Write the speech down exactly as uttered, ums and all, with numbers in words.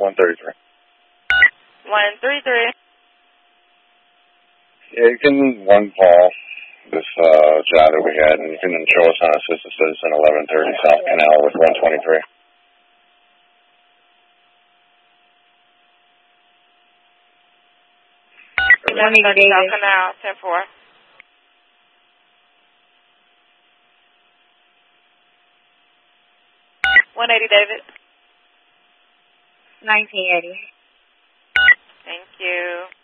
one thirty-three. one thirty-three. Yeah, you can one call this uh, job that we had, and you can show us on Assisted Citizen eleven thirty South Canal with one twenty-three. eleven thirty South Canal, ten four. one eighty, David. nineteen eighty. Thank you.